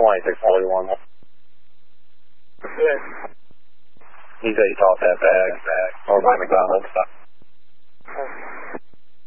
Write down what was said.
2641. Yes. He said he tossed that bag over by McDonald's.